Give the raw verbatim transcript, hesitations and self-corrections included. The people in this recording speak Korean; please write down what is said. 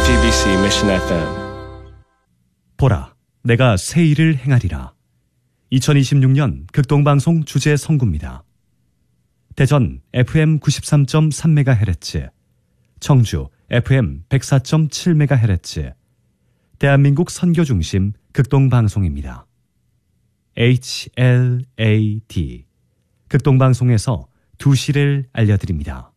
제이티비씨 Mission 에프엠. 보라, 내가 새 일을 행하리라. 이천이십육 년 극동방송 주제 선구입니다. 대전 에프엠 구십삼 점 삼 메가헤르츠, 청주 에프엠 백사 점 칠 메가헤르츠, 대한민국 선교중심 극동방송입니다. 에이치엘에이디, 극동방송에서 두 시를 알려드립니다.